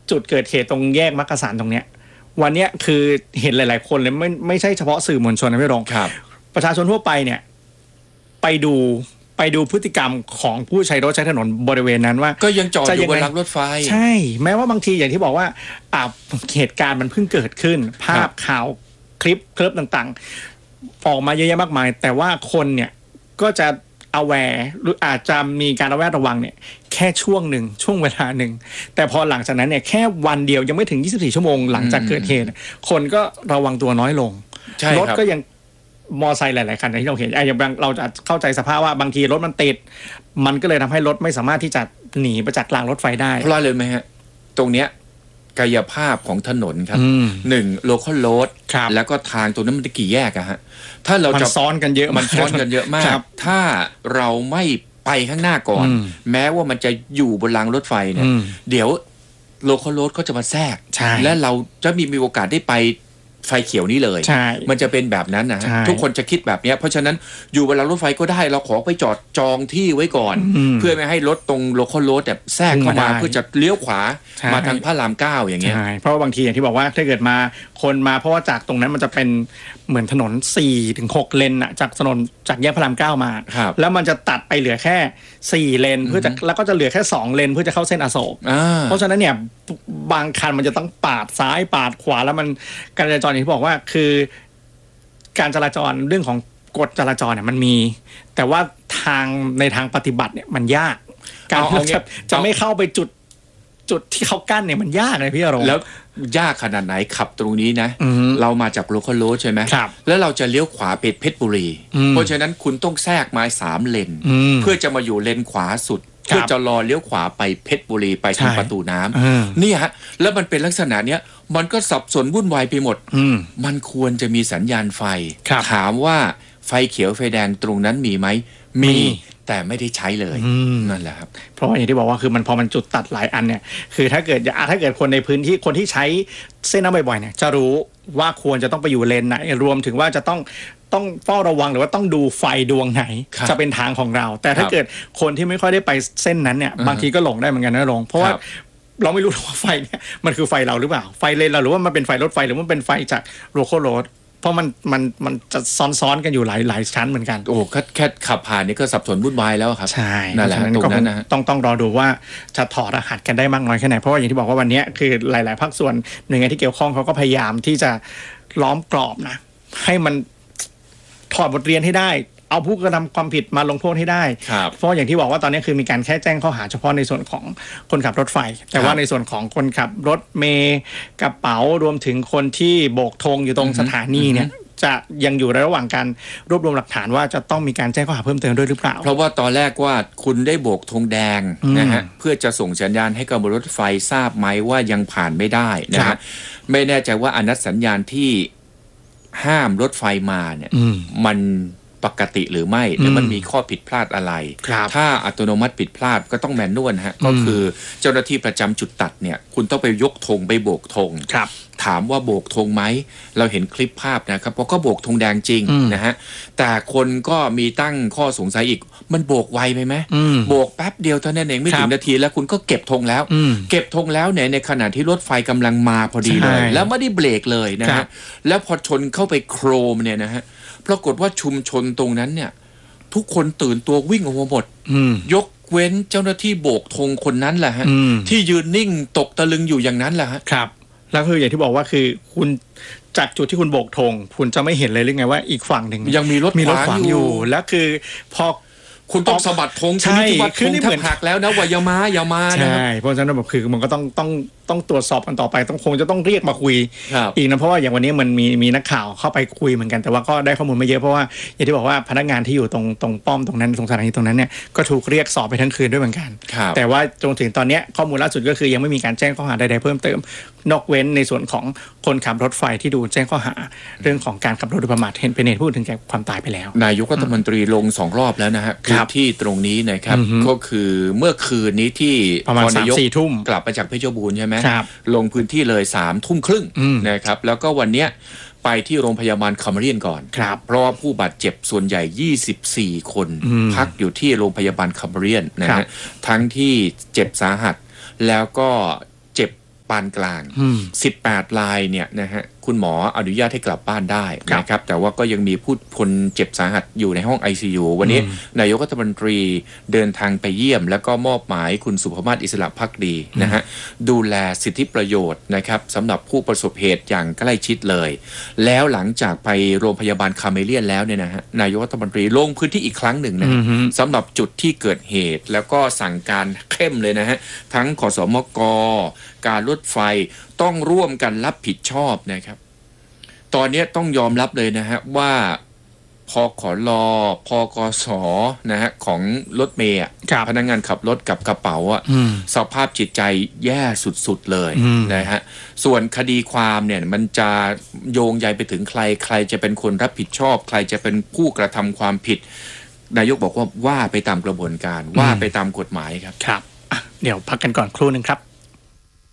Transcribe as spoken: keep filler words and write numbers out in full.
จุดเกิดเหตุตรงแยกมักกะสันตรงเนี้ยวันเนี้ยคือเห็นหลายๆคนเลยไม่ไม่ใช่เฉพาะสื่อมวลชนนะพี่รงประชาชนทั่วไปเนี่ยไปดูไปดูพฤติกรรมของผู้ใช้รถใช้ถนนบริเวณนั้นว่าก็ยังจอดอยู่บนรางรถไฟใช่แม้ว่าบางทีอย่างที่บอกว่าอ่าเหตุการณ์มันเพิ่งเกิดขึ้นภาพข่าวคลิปคลิปต่างๆออกมาเยอะแยะมากมายแต่ว่าคนเนี่ยก็จะaware หรืออาจจะมีการระแวดระวังเนี่ยแค่ช่วงหนึ่งช่วงเวลาหนึ่งแต่พอหลังจากนั้นเนี่ยแค่วันเดียวยังไม่ถึงยี่สิบสี่ชั่วโมงหลังจากเกิดเหตุคนก็ระวังตัวน้อยลงรถก็ยังมอไซค์หลายๆคันที่เราเห็นอย่างเราจะเข้าใจสภาพว่าบางทีรถมันติดมันก็เลยทำให้รถไม่สามารถที่จะหนีไปจากรางรถไฟได้เพราะเลยไหมฮะตรงเนี้ยกายภาพของถนนครับหนึ่งโลคอลโรดแล้วก็ทางตรงนั้นมันกี่แยกอะฮะถ้าเราจะซ้อนกันเยอะมันซ้อนกันเยอะมากถ้าเราไม่ไปข้างหน้าก่อนแม้ว่ามันจะอยู่บนรางรถไฟเนี่ยเดี๋ยวโลคอลโรดเขาจะมาแทรกและเราจะมีมีโอกาสได้ไปไฟเขียวนี้เลยมันจะเป็นแบบนั้นนะทุกคนจะคิดแบบนี้เพราะฉะนั้นอยู่บนรางรถไฟก็ได้เราขอไปจอดจองที่ไว้ก่อนเพื่อไม่ให้รถตรงโลคอลโรดแบบแทรกเข้ามาเพื่อจะเลี้ยวขวามาทางพระรามเก้าอย่างเงี้ยเพราะว่าบางทีอย่างที่บอกว่าถ้าเกิดมาคนมาเพราะว่าจากตรงนั้นมันจะเป็นเหมือนถนน สี่ถึงหก เลนอะจากถนนจากแยกพระรามเก้ามาแล้วมันจะตัดไปเหลือแค่สี่เลนเพื่อจะแล้วก็จะเหลือแค่สองเลนเพื่อจะเข้าเส้นอโศกเพราะฉะนั้นเนี่ยบางคันมันจะต้องปาดซ้ายปาดขวาแล้วมันการจราจรอย่างที่บอกว่าคือการจราจรเรื่องของกฎจราจรเนี่ยมันมีแต่ว่าทางในทางปฏิบัติเนี่ยมันยากการจะจะไม่เข้าไปจุดจุดที่เขากั้นเนี่ยมันยากเลยพี่อารมณ์แล้วยากขนาดไหนขับตรงนี้นะเรามาจากโลคอลโรดใช่ไหมแล้วเราจะเลี้ยวขวาไปเพชรบุรีเพราะฉะนั้นคุณต้องแทรกมาสามเลนเพื่อจะมาอยู่เลนขวาสุดเพื่อจะรอเลี้ยวขวาไปเพชรบุรีไปทางประตูน้ำนี่ฮะแล้วมันเป็นลักษณะเนี้ยมันก็สับสนวุ่นวายไปหมดมันควรจะมีสัญญาณไฟถามว่าไฟเขียวไฟแดงตรงนั้นมีไหมมีแต่ไม่ได้ใช้เลยนั่นแหละครับเพราะอย่างที่บอกว่าคือมันพอมันจุดตัดหลายอันเนี่ยคือถ้าเกิดถ้าเกิดคนในพื้นที่คนที่ใช้เส้นนั้นบ่อยๆเนี่ยจะรู้ว่าควรจะต้องไปอยู่เลนไหนรวมถึงว่าจะต้องต้องเฝ้าระวังหรือว่าต้องดูไฟดวงไหนจะเป็นทางของเราแต่ถ้าเกิดคนที่ไม่ค่อยได้ไปเส้นนั้นเนี่ยบางทีก็หลงได้เหมือนกันนะหลงเพราะว่าเราไม่รู้ว่าไฟเนี่ยมันคือไฟเราหรือเปล่าไฟเลนเราหรือว่ามันเป็นไฟรถไฟหรือมันเป็นไฟจากโลคอลโรดเพราะมันมันมันจะซ้อนๆกันอยู่หลายหลายชั้นเหมือนกันโอ้แค่แค่ขับผ่านนี่ก็สับสนวุ่นวายแล้วครับใช่นั่นแหละตรงนั้นนะต้องต้องรอดูว่าจะถอดรหัสกันได้มากน้อยแค่ไหนเพราะว่าอย่างที่บอกว่าวันนี้คือหลายๆภาคส่วนหน่วยงานที่เกี่ยวข้องเขาก็พยายามที่จะล้อมกรอบนะให้มันถอดบทเรียนให้ได้เอาผู้กระทำความผิดมาลงโทษให้ได้เพราะอย่างที่บอกว่าตอนนี้คือมีการแค่แจ้งข้อหาเฉพาะในส่วนของคนขับรถไฟแต่ว่าในส่วนของคนขับรถเมล์กระเป๋ารวมถึงคนที่โบกธงอยู่ตรงสถานีเนี่ยจะยังอยู่ในระหว่างการรวบรวมหลักฐานว่าจะต้องมีการแจ้งข้อหาเพิ่มเติมด้วยหรือเปล่าเพราะว่าตอนแรกว่าคุณได้โบกธงแดงนะฮะเพื่อจะส่งสัญญาณให้กับรถไฟทราบไหมว่ายังผ่านไม่ได้นะฮะไม่แน่ใจว่าอนัตสัญญาณที่ห้ามรถไฟมาเนี่ยมันปกติหรือไม่หรือมันมีข้อผิดพลาดอะไรถ้าอัตโนมัติผิดพลาดก็ต้องแมนนวลฮะก็คือเจ้าหน้าที่ประจำจุดตัดเนี่ยคุณต้องไปยกธงไปโบกธงถามว่าโบกธงไหมเราเห็นคลิปภาพนะครับเพราะก็โบกธงแดงจริงนะฮะแต่คนก็มีตั้งข้อสงสัยอีกมันโบกไวไปไหมโบกแป๊บเดียวเท่านั้นเองไม่ถึงนาทีแล้วคุณก็เก็บธงแล้วเก็บธงแล้วเนี่ยในขณะที่รถไฟกำลังมาพอดีเลยแล้วไม่ได้เบรกเลยนะฮะแล้วพอชนเข้าไปโครมเนี่ยนะฮะปรากฏว่าชุมชนตรงนั้นเนี่ยทุกคนตื่นตัววิ่งออกมาหมดยกเว้นเจ้าหน้าที่โบกธงคนนั้นแหละฮะที่ยืนนิ่งตกตะลึงอยู่อย่างนั้นแหละฮะครับแล้วคืออย่างที่บอกว่าคือคุณจากจุดที่คุณโบกธงคุณจะไม่เห็นเลยหรือไงว่าอีกฝั่งหนึ่งยังมีรถมีรถขวางอยู่แล้วคือพอคุณต้องสะบัดธงใช่คือนี่เหมือนหักแล้วนะว่าอย่ามาอย่ามาใช่เพราะฉะนั้นแบบคือมันก็ต้องต้องต้องตรวจสอบกันต่อไปต้องคงจะต้องเรียกมาคุยอีกนะเพราะว่าอย่างวันนี้มันมีมีนักข่าวเข้าไปคุยเหมือนกันแต่ว่าก็ได้ข้อมูลไม่เยอะเพราะว่าอย่างที่บอกว่าพนักงานที่อยู่ตรงตรงป้อมตรงนั้นตรงสถานีตรงนั้นเนี่ยก็ถูกเรียกสอบไปทั้งคืนด้วยเหมือนกันแต่ว่าจนถึงตอนนี้ข้อมูลล่าสุดก็คือยังไม่มีการแจ้งข้อหาใดๆเพิ่มเติมนอกเว้นในส่วนของคนขับรถไฟที่ดูแจ้งข้อหาเรื่องของการขับรถโดยประมาทเป็นเหตุให้ผู้อื่นถึงแก่ความตายไปแล้วนายกรัฐมนตรีลงสองรอบแล้วนะฮะคือที่ตรงนี้นะครับก็คือเมื่อคืนนี้ที่ประมาณสามสี่ทุ่มกลับมาจากเพชรบูรณ์ใช่ไหมลงพื้นที่เลยสามทุ่มครึ่งนะครับแล้วก็วันเนี้ยไปที่โรงพยาบาลคัมเรียนก่อนเพราะว่าผู้บาดเจ็บส่วนใหญ่ยี่สิบสี่คนพักอยู่ที่โรงพยาบาลคัมเรียนนะฮะทั้งที่เจ็บสาหัสแล้วก็เจ็บปานกลางสิบแปดรายเนี่ยนะฮะคุณหมออนุญาตให้กลับบ้านได้นะครับแต่ว่าก็ยังมีผู้คนเจ็บสาหัสอยู่ในห้อง ไอ ซี ยู วันนี้นายกรัฐมนตรีเดินทางไปเยี่ยมแล้วก็มอบหมายคุณสุภมาศอิสระภักดีนะฮะดูแลสิทธิประโยชน์นะครับสำหรับผู้ประสบเหตุอย่างใกล้ชิดเลยแล้วหลังจากไปโรงพยาบาลคาเมเลียนแล้วเนี่ยนะฮะนายกรัฐมนตรีลงพื้นที่อีกครั้งหนึ่งนะสำหรับจุดที่เกิดเหตุแล้วก็สั่งการเข้มเลยนะฮะทั้งขสมกการรถไฟต้องร่วมกันรับผิดชอบนะครับตอนนี้ต้องยอมรับเลยนะฮะว่าพขลพกสนะฮะของรถเมย์พนักงานขับรถกับกระเป๋าอ่ะสภาพจิตใจแย่สุดๆเลยนะฮะส่วนคดีความเนี่ยมันจะโยงใยไปถึงใครใครจะเป็นคนรับผิดชอบใครจะเป็นผู้กระทำความผิดนายกบอกว่าว่าไปตามกระบวนการว่าไปตามกฎหมายครับครับเดี๋ยวพักกันก่อนครู่นึงครับ